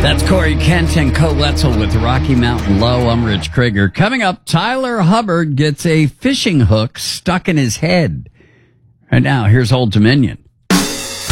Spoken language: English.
That's Corey Kent and Co. Wetzel with Rocky Mountain Low. I'm Rich Krieger. Coming up, Tyler Hubbard gets a fishing hook stuck in his head. Right now, here's Old Dominion.